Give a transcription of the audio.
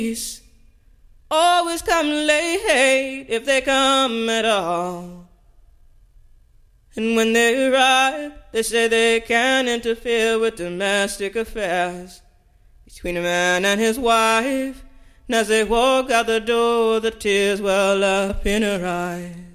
always come late if they come at all. And when they arrive, they say they can't interfere with domestic affairs between a man and his wife. And as they walk out the door, the tears well up in her eyes.